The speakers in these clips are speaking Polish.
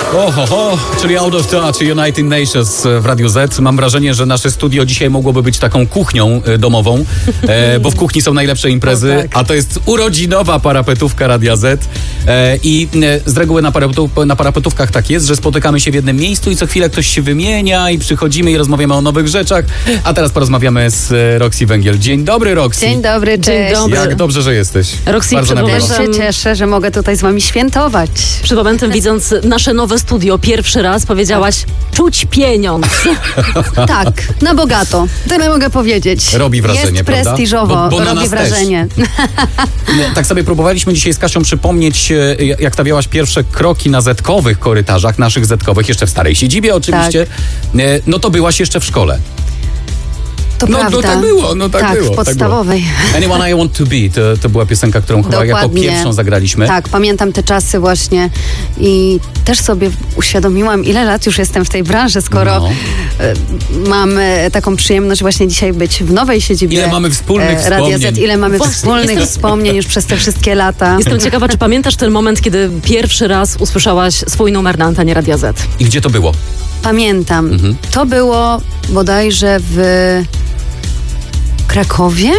Czyli Out of Touch, United Nations w Radiu Z. Mam wrażenie, że nasze studio dzisiaj mogłoby być taką kuchnią domową, bo w kuchni są najlepsze imprezy, a to jest urodzinowa parapetówka Radia Z. I z reguły na parapetówkach tak jest, że spotykamy się w jednym miejscu i co chwilę ktoś się wymienia i przychodzimy i rozmawiamy o nowych rzeczach. A teraz porozmawiamy z Roxy Węgiel. Dzień dobry, Roxy. Dzień dobry, cześć. Dzień dobry. Jak dobrze, że jesteś. Roxy, bardzo nam miło. Też się cieszę, że mogę tutaj z wami świętować. Przed momentem, widząc nasze nowe studio pierwszy raz, powiedziałaś czuć pieniądz. Tak, na bogato. Tyle mogę powiedzieć. Robi wrażenie, jest prawda? prestiżowo, Bo na robi nas wrażenie. Tak sobie próbowaliśmy dzisiaj z Kasią przypomnieć, jak stawiałaś pierwsze kroki na zetkowych korytarzach, naszych zetkowych, jeszcze w starej siedzibie oczywiście. Tak. No to byłaś jeszcze w szkole. To prawda. No tak było, tak było. w podstawowej. Anyone I Want To Be, to była piosenka, którą chyba jako pierwszą zagraliśmy. Tak, pamiętam te czasy właśnie i też sobie uświadomiłam, ile lat już jestem w tej branży, skoro mam taką przyjemność właśnie dzisiaj być w nowej siedzibie. Ile mamy wspólnych Radia wspomnień. Z, ile mamy wspólnych wspomnień już przez te wszystkie lata. Jestem ciekawa, czy pamiętasz ten moment, kiedy pierwszy raz usłyszałaś swój numer na antenie Radia Z? I gdzie to było? Pamiętam. To było bodajże w Krakowie?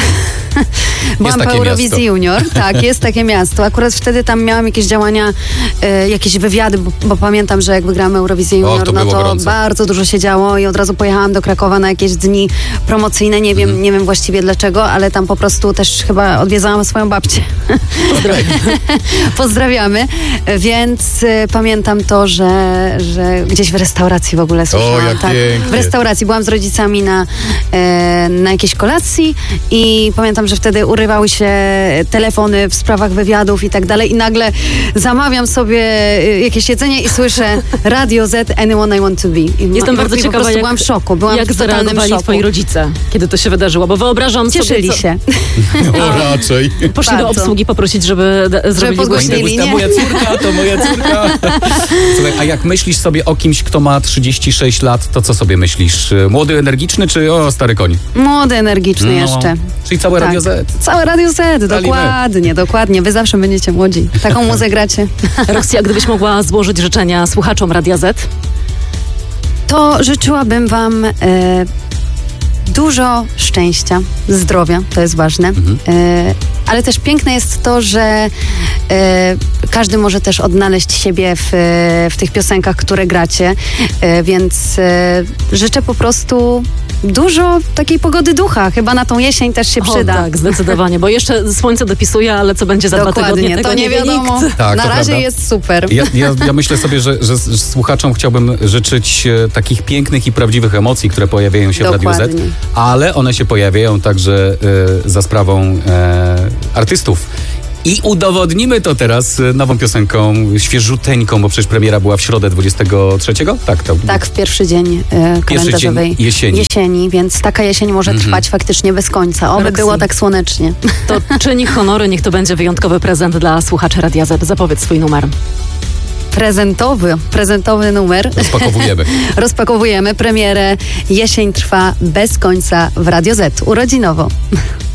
Byłam po Eurowizji Junior, tak, jest takie miasto. Akurat wtedy tam miałam jakieś działania, jakieś wywiady, bo pamiętam, że jak wygrałam Eurowizję Junior, to gorąco. Bardzo dużo się działo i od razu pojechałam do Krakowa na jakieś dni promocyjne. Nie wiem właściwie dlaczego, ale tam po prostu też chyba odwiedzałam swoją babcię. Pozdrawiamy. Więc pamiętam to, że gdzieś w restauracji w ogóle słyszałam. Jak pięknie. W restauracji. Byłam z rodzicami na jakiejś kolacji i pamiętam, że wtedy urywały się telefony w sprawach wywiadów i tak dalej i nagle zamawiam sobie jakieś jedzenie i słyszę Radio Z, Anyone I Want To Be. Jestem bardzo ciekawa, byłam w szoku. Byłam jak w totalnym zareagowali szoku. twoi rodzice, kiedy to się wydarzyło, bo wyobrażam Cieszyli sobie... się. Raczej. Poszli do Bardzo. obsługi poprosić, żeby zrobili podgłośnili. To moja córka. Słuchaj, a jak myślisz sobie o kimś, kto ma 36 lat, to co sobie myślisz? Młody, energiczny czy stary koń? Młody, energiczny jeszcze. Czyli całe Radio Z. Całe Radio Z, dokładnie. Wy zawsze będziecie młodzi. Taką muzykę gracie. Roxy, a gdybyś mogła złożyć życzenia słuchaczom Radia Z? To życzyłabym wam dużo szczęścia, zdrowia, to jest ważne. Ale też piękne jest to, że każdy może też odnaleźć siebie w tych piosenkach, które gracie. Więc życzę po prostu dużo takiej pogody ducha. Chyba na tą jesień też się przyda. Tak, zdecydowanie, bo jeszcze słońce dopisuje, ale co będzie za 2 tygodnie, tego to nie wiadomo. nikt. Tak, na razie prawda. jest super. Ja myślę sobie, że słuchaczom chciałbym życzyć takich pięknych i prawdziwych emocji, które pojawiają się w Radiu Z, ale one się pojawiają także za sprawą artystów. I udowodnimy to teraz nową piosenką, świeżuteńką, bo przecież premiera była w środę 23? Tak, w pierwszy dzień kalendarzowej jesieni, więc taka jesień może trwać faktycznie bez końca. Oby było tak słonecznie. To czyni honory, niech to będzie wyjątkowy prezent dla słuchaczy Radia Z. Zapowiedz swój numer. Prezentowy numer. Rozpakowujemy. Premierę Jesień trwa bez końca w Radio Z. Urodzinowo.